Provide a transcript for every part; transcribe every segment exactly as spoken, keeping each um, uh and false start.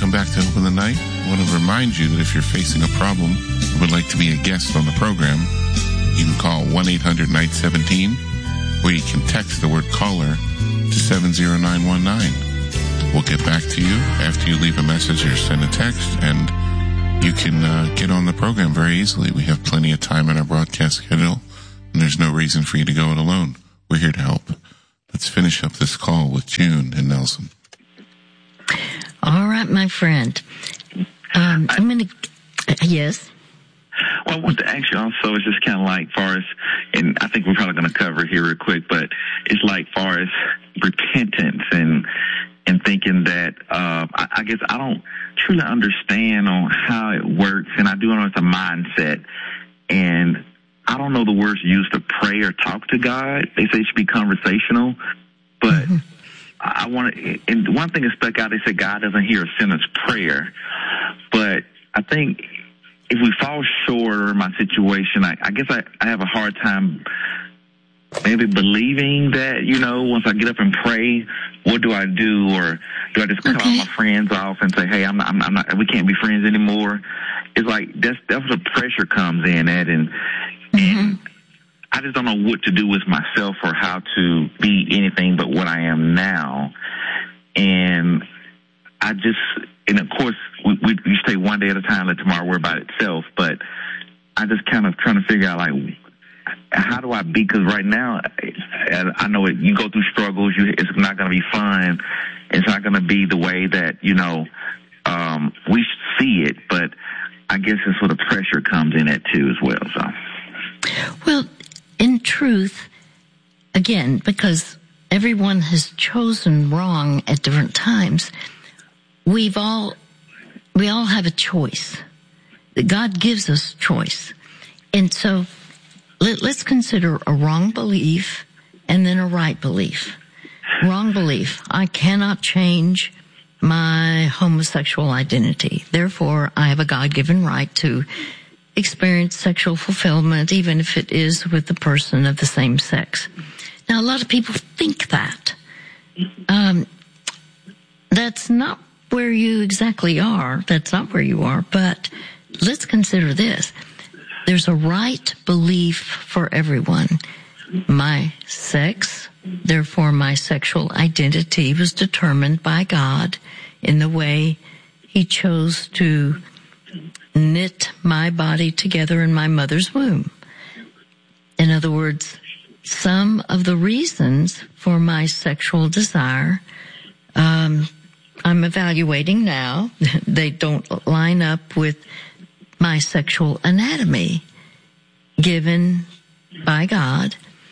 welcome back to Open the Night. I want to remind you that if you're facing a problem and would like to be a guest on the program, you can call one eight hundred night seventeen, or you can text the word caller to seven zero nine one nine. We'll get back to you after you leave a message or send a text, and you can uh, get on the program very easily. We have plenty of time in our broadcast schedule, and there's no reason for you to go it alone. We're here to help. Let's finish up this call with June and Nelson. All right, my friend. Um, I'm going to, uh, yes? Well, I want to ask you also, it's just kind of like far as, and I think we're probably going to cover it here real quick, but it's like far as repentance and and thinking that, uh, I, I guess I don't truly understand on how it works, and I do know it's a mindset, and I don't know the words used to pray or talk to God. They say it should be conversational, but mm-hmm. I want to, and one thing that stuck out, they said God doesn't hear a sinner's prayer, but I think if we fall short or my situation, I, I guess I, I have a hard time maybe believing that, you know, once I get up and pray, what do I do? Or do I just cut okay. all my friends off and say, hey, I'm not, I'm not, we can't be friends anymore? It's like, that's, that's where the pressure comes in at. And, mm-hmm. and I just don't know what to do with myself or how to be anything but what I am now. And I just, and of course, we, we, we stay one day at a time, let tomorrow worry about itself. But I just kind of trying to figure out, like, how do I be? Because right now, I know it, you go through struggles. You, it's not going to be fun. It's not going to be the way that, you know, um, we see it. But I guess it's where the pressure comes in at too as well. So, well, in truth, again, because everyone has chosen wrong at different times, we've all, we all have a choice. God gives us choice. And so let, let's consider a wrong belief and then a right belief. Wrong belief. I cannot change my homosexual identity. Therefore, I have a God-given right to experience sexual fulfillment, even if it is with a person of the same sex. Now, a lot of people think that. Um, that's not where you exactly are. That's not where you are. But let's consider this. There's a right belief for everyone. My sex, therefore my sexual identity, was determined by God in the way He chose to knit my body together in my mother's womb. In other words, some of the reasons for my sexual desire, um, I'm evaluating now. They don't line up with my sexual anatomy given by God.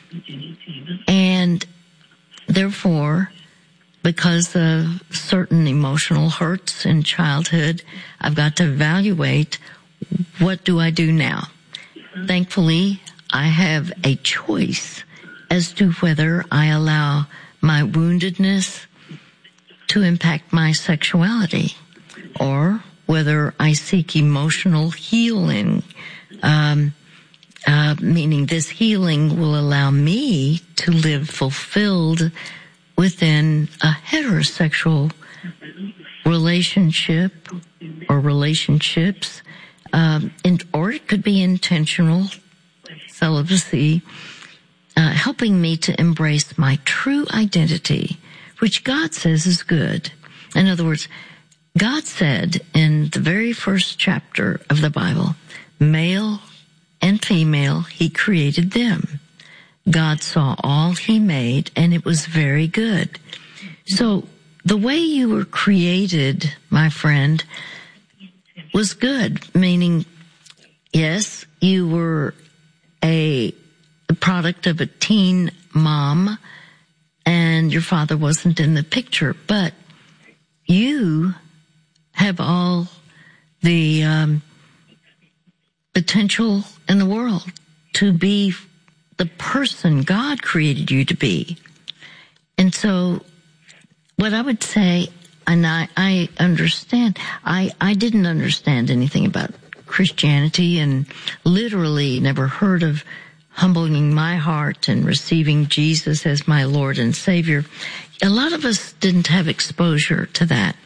And therefore, because of certain emotional hurts in childhood, I've got to evaluate, what do I do now? Thankfully, I have a choice as to whether I allow my woundedness to impact my sexuality, or whether I seek emotional healing, um, uh, meaning this healing will allow me to live fulfilled within a heterosexual relationship or relationships, um, and, or it could be intentional celibacy, uh, helping me to embrace my true identity, which God says is good. In other words, God said in the very first chapter of the Bible, male and female, He created them. God saw all He made, and it was very good. So the way you were created, my friend, was good, meaning, yes, you were a product of a teen mom, and your father wasn't in the picture, but you have all the um, potential in the world to be the person God created you to be. And so what I would say, and I, I understand, I, I didn't understand anything about Christianity and literally never heard of humbling my heart and receiving Jesus as my Lord and Savior. A lot of us didn't have exposure to that.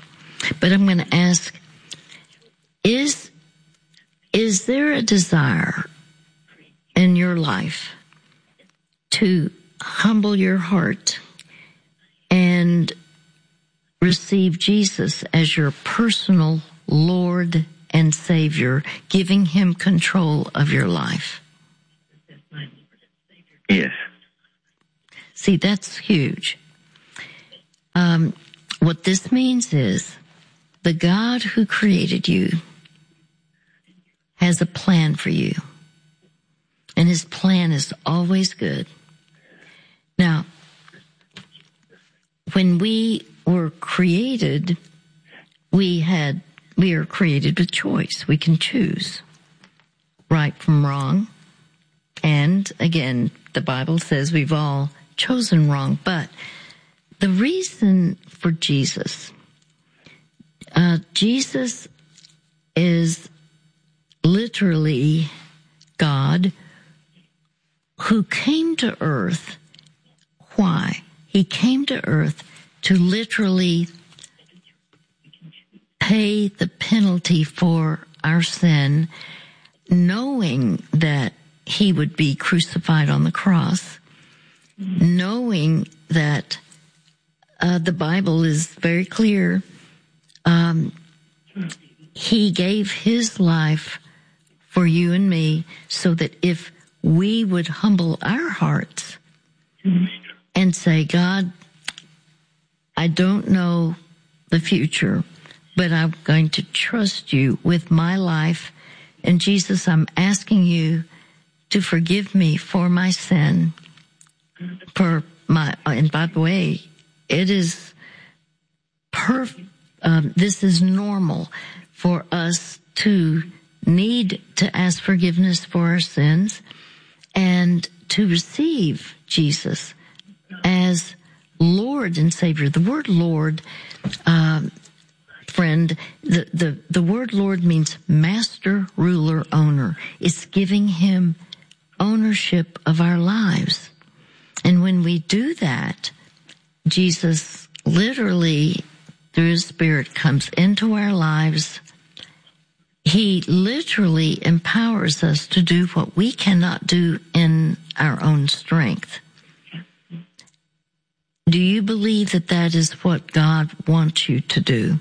But I'm going to ask, is, is there a desire in your life to humble your heart and receive Jesus as your personal Lord and Savior, giving him control of your life? Yes. See, that's huge. Um, what this means is the God who created you has a plan for you. And his plan is always good. Now, when we were created, we had, we are created with choice. We can choose right from wrong. And again, the Bible says we've all chosen wrong. But the reason for Jesus, uh, Jesus is literally God who came to earth. Why? He came to earth to literally pay the penalty for our sin, knowing that he would be crucified on the cross, knowing that uh, the Bible is very clear. Um, he gave his life for you and me so that if we would humble our hearts and say, God, I don't know the future, but I'm going to trust you with my life. And Jesus, I'm asking you to forgive me for my sin, for my, and by the way, it is perf, um, this is normal for us to need to ask forgiveness for our sins and to receive Jesus as Lord and Savior. The word Lord, um, friend, the, the, the word Lord means master, ruler, owner. It's giving him ownership of our lives. And when we do that, Jesus literally, through his Spirit, comes into our lives. He literally empowers us to do what we cannot do in our own strength. Do you believe that that is what God wants you to do?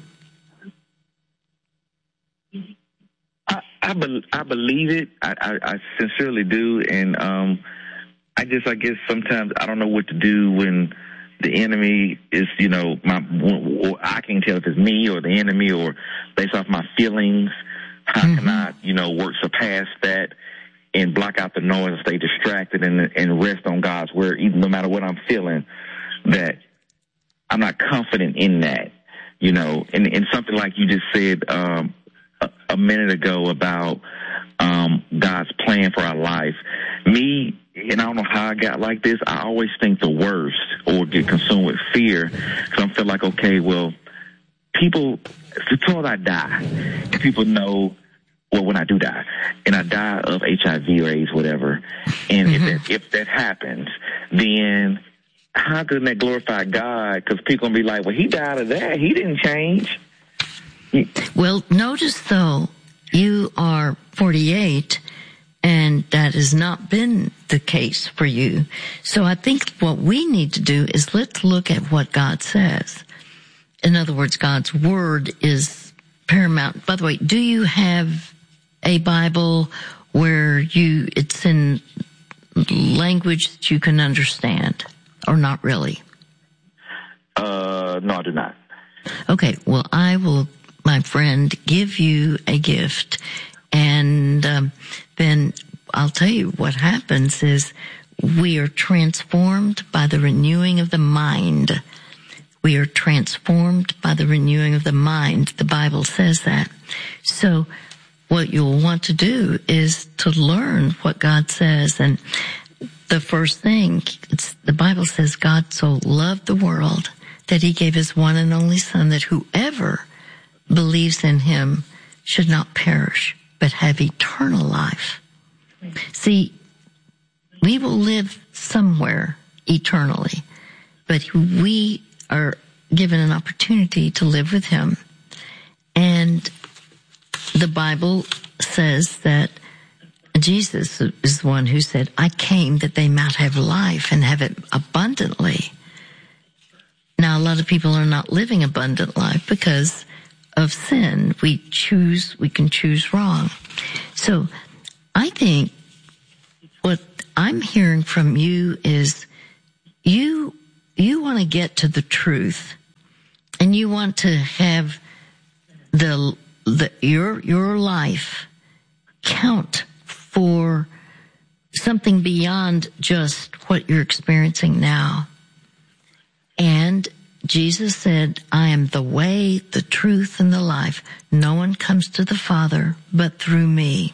I I, be, I believe it. I, I, I sincerely do, and um, I just I guess sometimes I don't know what to do when the enemy is, you know, my. Or I can't tell if it's me or the enemy or based off my feelings. How mm-hmm. can I, you know, work surpass that and block out the noise and stay distracted and and rest on God's word, even no matter what I'm feeling, that I'm not confident in that, you know, and, and something like you just said um, a, a minute ago about um, God's plan for our life. Me, and I don't know how I got like this, I always think the worst or get consumed with fear because I feel like, okay, well, people, until I die, people know, well, when I do die, and I die of H I V or AIDS, whatever, and mm-hmm. if, that, if that happens, then how can that glorify God? Because people going to be like, well, he died of that. He didn't change. Well, notice, though, you are forty-eight, and that has not been the case for you. So I think what we need to do is let's look at what God says. In other words, God's word is paramount. By the way, do you have a Bible where you it's in language that you can understand? Or not really? Uh, no, I do not. Okay, well, I will, my friend, give you a gift, and um, then I'll tell you what happens is we are transformed by the renewing of the mind. We are transformed by the renewing of the mind. The Bible says that. So what you'll want to do is to learn what God says. And the first thing, it's, the Bible says God so loved the world that he gave his one and only Son, that whoever believes in him should not perish, but have eternal life. See, we will live somewhere eternally, but we are given an opportunity to live with him. And the Bible says that Jesus is the one who said, I came that they might have life and have it abundantly. Now, a lot of people are not living abundant life because of sin. We choose, we can choose wrong. So I think what I'm hearing from you is you, you want to get to the truth, and you want to have the, the, your, your life count for something beyond just what you're experiencing now. And Jesus said, I am the way, the truth, and the life. No one comes to the Father but through me.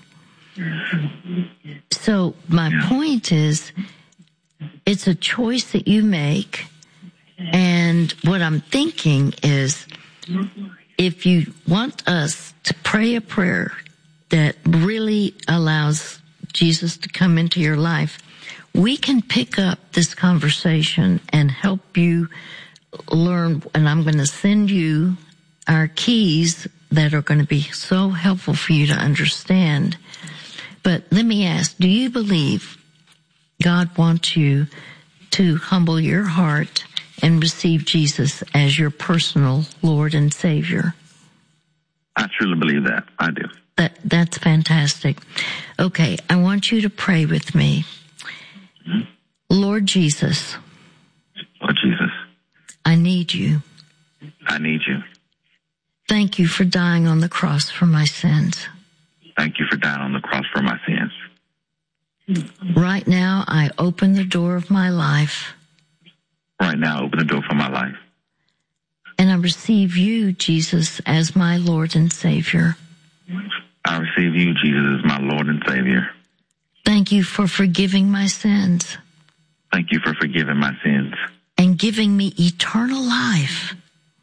So my point is, it's a choice that you make. And what I'm thinking is, if you want us to pray a prayer that really allows Jesus to come into your life, we can pick up this conversation and help you learn, and I'm going to send you our keys that are going to be so helpful for you to understand. But let me ask, do you believe God wants you to humble your heart and receive Jesus as your personal Lord and Savior? I truly believe that. I do. That, that's fantastic. Okay, I want you to pray with me. Mm-hmm. Lord Jesus. Lord Jesus. I need you. I need you. Thank you for dying on the cross for my sins. Thank you for dying on the cross for my sins. Right now, I open the door of my life. Right now, I open the door for my life. And I receive you, Jesus, as my Lord and Savior. I receive you, Jesus, as my Lord and Savior. Thank you for forgiving my sins. Thank you for forgiving my sins. And giving me eternal life.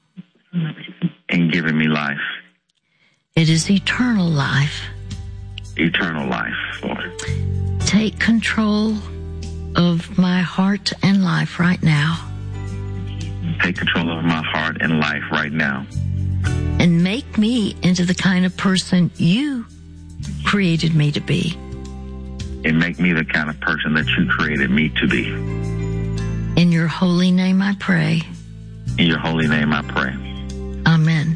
And giving me life. It is eternal life. Eternal life, Lord. Take control of my heart and life right now. Take control of my heart and life right now. And make me into the kind of person you created me to be. And make me the kind of person that you created me to be. In your holy name I pray. In your holy name I pray. Amen.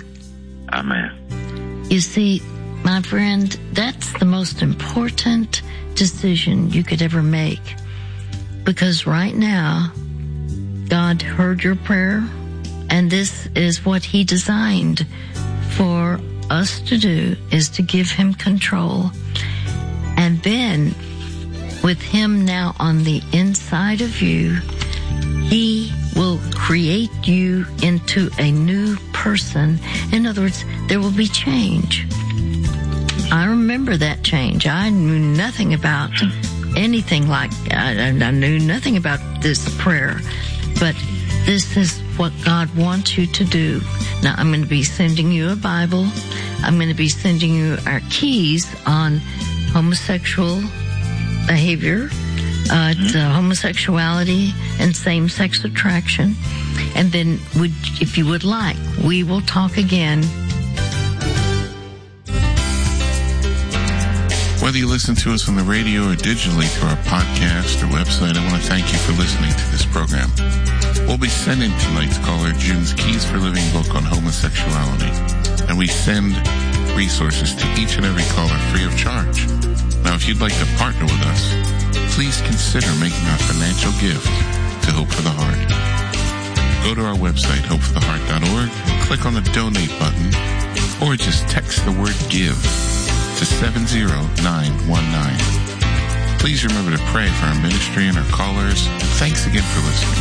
Amen. You see, my friend, that's the most important decision you could ever make. Because right now, God heard your prayer, and this is what He designed for us to do, is to give Him control. And then, with Him now on the inside of you, He will create you into a new person. In other words, there will be change. I remember that change. I knew nothing about anything like, I, I knew nothing about this prayer, but this is what God wants you to do. Now, I'm going to be sending you a Bible. I'm going to be sending you our keys on homosexual behavior, uh, mm-hmm. uh, homosexuality and same-sex attraction. And then, would, if you would like, we will talk again. Whether you listen to us on the radio or digitally through our podcast or website, I want to thank you for listening to this program. We'll be sending tonight's caller June's Keys for Living book on homosexuality, and we send resources to each and every caller free of charge. Now, if you'd like to partner with us, please consider making a financial gift to Hope for the Heart. Go to our website, hope for the heart dot org, and click on the donate button, or just text the word give to seven zero nine one nine. Please remember to pray for our ministry and our callers. Thanks again for listening.